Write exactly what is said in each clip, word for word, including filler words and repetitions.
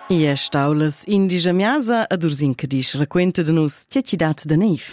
I è staulas in Dijamiasa ad Ursin che dis racquenta de nus tiechidat de neif.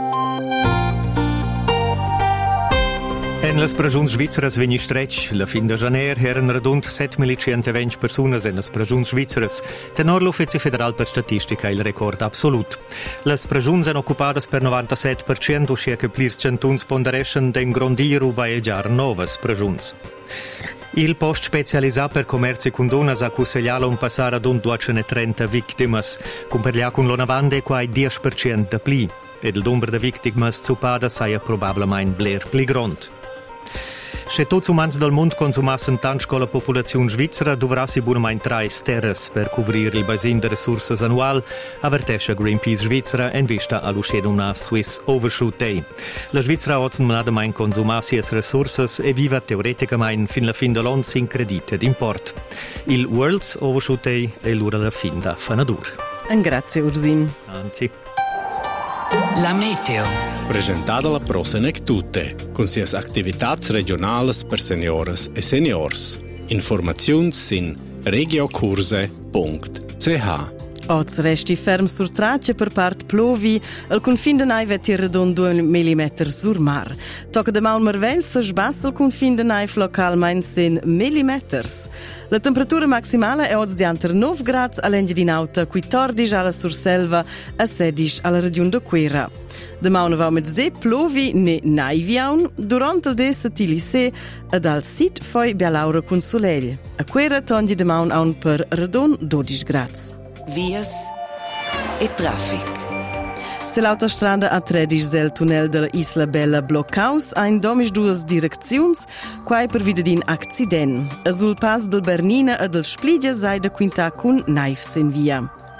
En las pregiuns svizzeras vegni stretch. La fin de janer eran radund settemilcentoventi personas en las pregiuns svizzeras. Tenor l'Uffizi Federal per Statistica il record absolut. Las pregiuns en occupadas per novantasette per cento, uscia che plirs centuns pondereschen den grondiru baegiar novas pregiuns. Il post specializat per commerci con donas accusegliala un passare ad un duecentotrenta vittimas, con per gli con l'onavande quai dieci per cento da pli, ed il numero di vittimas zupada saia probabilmente bler pli grond. Se tutti i umani del mondo consumassero tanto come la popolazione svizzera, dovrà buonamente tre terras per coprire il basin di risorse annuali, avvertisce Greenpeace Svizzera in vista all'uscita una Swiss Overshoot Day. La Svizzera ha ottenutamente consumato le risorse e vive teoreticamente fino alla fine dell'anno sin crediti d'import. Il World Overshoot Day è l'ora alla fine da Fanadur. Grazie Ursin. Anzi. La meteo. Presentata la Prosenec Tutte, con sias activitats regionales per senioras e seniors. Informazioni sin regiocurse punto c h. Oz resti ferm sur traccia per part plovi, al confin de nai vet redon due millimeter sur mar. Tocca de maul marvel se sbassa al confin de nai localmein sin millimeters. La temperatura maximale è oz di anter nove gradi all'engi di nauta, quattordici alla surselva e sedici alla regione de Quera. De mauna va mezz'e plovi ne naiviaun, durante il de satili se ed al sit foi bialaura con solegl. A Quera tondi de maun aun per redon dodici gradi. Vias e traffic. Se l'autostrada A tredici del tunnel della Isla Bella bloccaus ha in domis duas direcziuns, quai per vida din accident. Sul pas del Bernina e del Splidia sai da quinta cun naifs in via.